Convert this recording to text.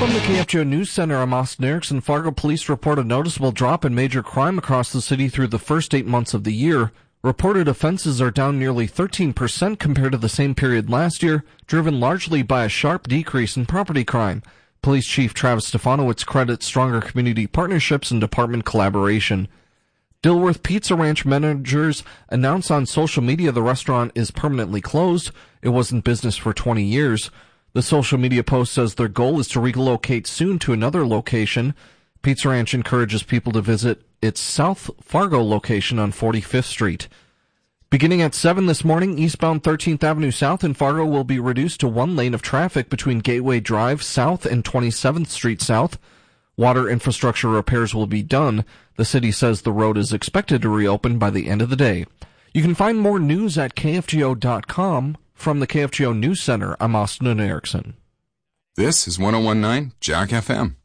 From the KFGO News Center, I'm Austin Erickson. Fargo police report a noticeable drop in major crime across the city through the first 8 months of the year. Reported offenses are down nearly 13% compared to the same period last year, driven largely by a sharp decrease in property crime. Police Chief Travis Stefanowicz credits stronger community partnerships and department collaboration. Dilworth Pizza Ranch managers announced on social media the restaurant is permanently closed. It was in business for 20 years. The social media post says their goal is to relocate soon to another location. Pizza Ranch encourages people to visit its South Fargo location on 45th Street. Beginning at 7 this morning, eastbound 13th Avenue South in Fargo will be reduced to one lane of traffic between Gateway Drive South and 27th Street South. Water infrastructure repairs will be done. The city says the road is expected to reopen by the end of the day. You can find more news at KFGO.com. From the KFGO News Center, I'm Austin Erickson. This is 101.9 Jack FM.